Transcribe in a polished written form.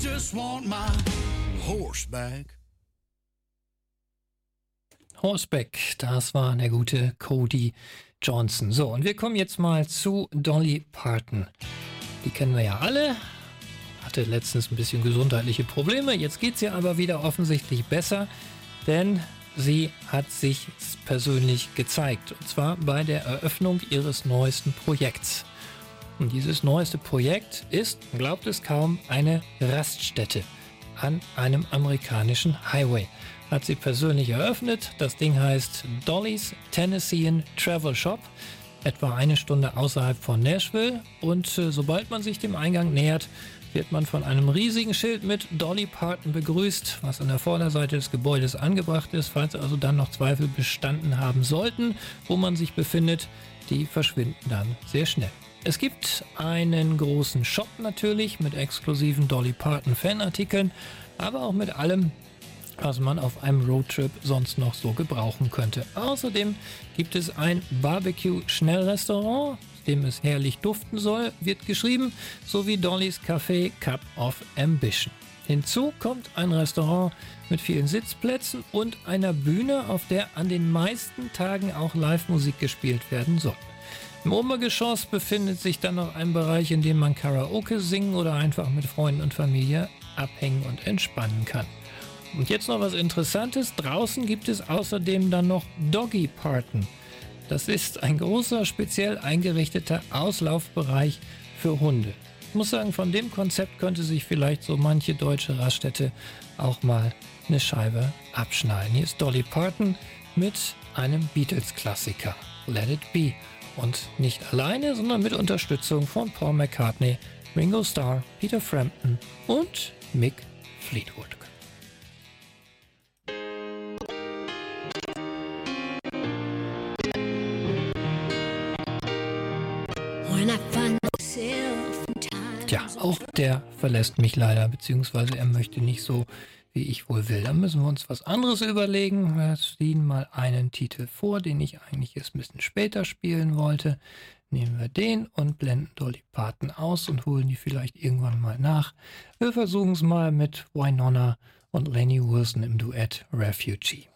Just want my horseback. Horseback, das war der gute Cody Johnson. So, und wir kommen jetzt mal zu Dolly Parton. Die kennen wir ja alle. Hatte letztens ein bisschen gesundheitliche Probleme. Jetzt geht es ihr aber wieder offensichtlich besser, denn sie hat sich persönlich gezeigt. Und zwar bei der Eröffnung ihres neuesten Projekts. Und dieses neueste Projekt ist, man glaubt es kaum, eine Raststätte an einem amerikanischen Highway. Hat sie persönlich eröffnet. Das Ding heißt Dolly's Tennessean Travel Shop. Etwa eine Stunde außerhalb von Nashville. Und sobald man sich dem Eingang nähert, wird man von einem riesigen Schild mit Dolly Parton begrüßt, was an der Vorderseite des Gebäudes angebracht ist. Falls also dann noch Zweifel bestanden haben sollten, wo man sich befindet, die verschwinden dann sehr schnell. Es gibt einen großen Shop natürlich mit exklusiven Dolly Parton Fanartikeln, aber auch mit allem, was man auf einem Roadtrip sonst noch so gebrauchen könnte. Außerdem gibt es ein Barbecue-Schnellrestaurant, dem es herrlich duften soll, wird geschrieben, sowie Dollys Café Cup of Ambition. Hinzu kommt ein Restaurant mit vielen Sitzplätzen und einer Bühne, auf der an den meisten Tagen auch Live-Musik gespielt werden soll. Im Obergeschoss befindet sich dann noch ein Bereich, in dem man Karaoke singen oder einfach mit Freunden und Familie abhängen und entspannen kann. Und jetzt noch was Interessantes. Draußen gibt es außerdem dann noch Doggy Parton. Das ist ein großer, speziell eingerichteter Auslaufbereich für Hunde. Ich muss sagen, von dem Konzept könnte sich vielleicht so manche deutsche Raststätte auch mal eine Scheibe abschneiden. Hier ist Dolly Parton mit einem Beatles-Klassiker, Let It Be. Und nicht alleine, sondern mit Unterstützung von Paul McCartney, Ringo Starr, Peter Frampton und Mick Fleetwood. Tja, auch der verlässt mich leider, beziehungsweise er möchte nicht so, wie ich wohl will. Dann müssen wir uns was anderes überlegen. Wir ziehen mal einen Titel vor, den ich eigentlich erst ein bisschen später spielen wollte. Nehmen wir den und blenden Dolly Parton aus und holen die vielleicht irgendwann mal nach. Wir versuchen es mal mit Wynonna und Lainey Wilson im Duett Refugee.